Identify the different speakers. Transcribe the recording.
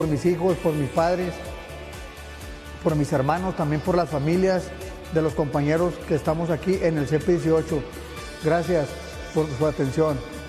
Speaker 1: por mis hijos, por mis padres, por mis hermanos, también por las familias de los compañeros que estamos aquí en el CEP 18. Gracias por su atención.